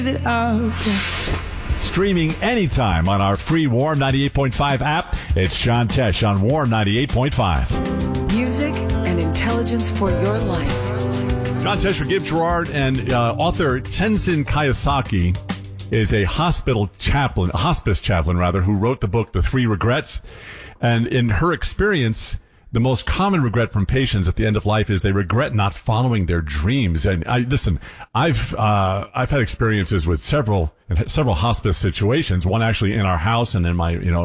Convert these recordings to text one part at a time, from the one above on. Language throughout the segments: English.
Streaming anytime on our free Warm 98.5 app. It's John Tesh on Warm 98.5. Music and intelligence for your life. John Tesh for Give Gerard, and author Tenzin Kiyosaki is a hospice chaplain, who wrote the book, The Three Regrets. And in her experience, the most common regret from patients at the end of life is they regret not following their dreams. And I've had experiences with several hospice situations. One actually in our house, and then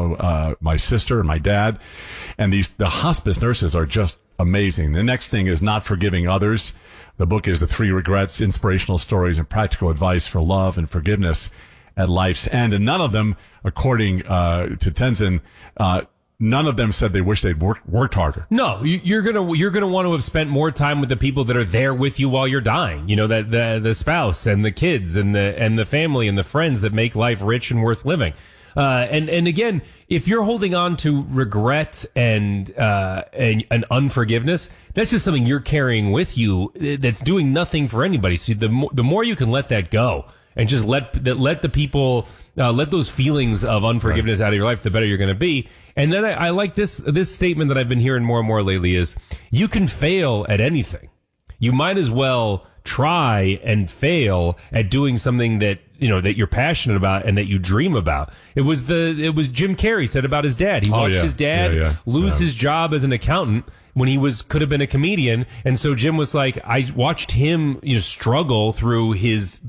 my sister and my dad. And the hospice nurses are just amazing. The next thing is not forgiving others. The book is The Three Regrets: Inspirational Stories and Practical Advice for Love and Forgiveness at Life's End. And none of them, according to Tenzin, none of them said they wish they'd worked harder. No, you're gonna want to have spent more time with the people that are there with you while you're dying. You know, that the spouse and the kids and the family and the friends that make life rich and worth living. And again, if you're holding on to regret and unforgiveness, that's just something you're carrying with you that's doing nothing for anybody. So the more you can let that go and just let the people, let those feelings of unforgiveness out of your life, the better you're going to be. And then I like this statement that I've been hearing more and more lately is, you can fail at anything. You might as well try and fail at doing something that you're passionate about and that you dream about. It was Jim Carrey said about his dad. He watched his dad lose his job as an accountant when he could have been a comedian. And so Jim was like, I watched him, struggle through his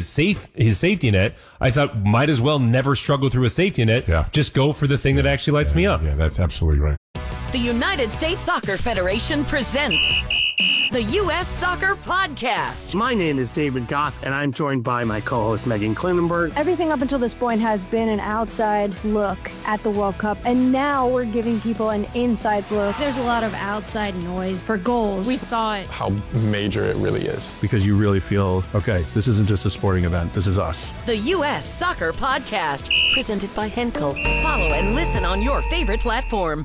safety net. I thought, might as well never struggle through a safety net. Yeah. Just go for the thing that actually lights me up. Yeah, that's absolutely right. The United States Soccer Federation presents the U.S. Soccer Podcast. My name is David Goss, and I'm joined by my co-host Megan Klinenberg. Everything up until this point has been an outside look at the World Cup, and now we're giving people an inside look. There's a lot of outside noise for goals. We thought how major it really is. Because you really feel, okay, this isn't just a sporting event, this is us. The U.S. Soccer Podcast, presented by Henkel. Follow and listen on your favorite platform.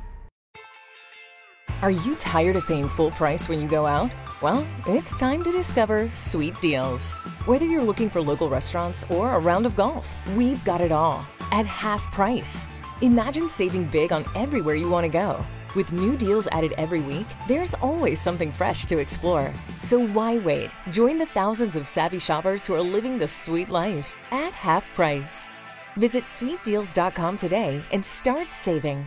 Are you tired of paying full price when you go out? Well, it's time to discover Sweet Deals. Whether you're looking for local restaurants or a round of golf, we've got it all at half price. Imagine saving big on everywhere you want to go. With new deals added every week, there's always something fresh to explore. So why wait? Join the thousands of savvy shoppers who are living the sweet life at half price. Visit sweetdeals.com today and start saving.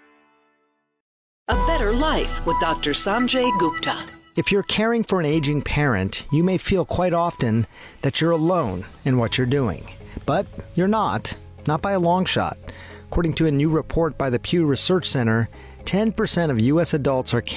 A Better Life with Dr. Sanjay Gupta. If you're caring for an aging parent, you may feel quite often that you're alone in what you're doing. But you're not by a long shot. According to a new report by the Pew Research Center, 10% of U.S. adults are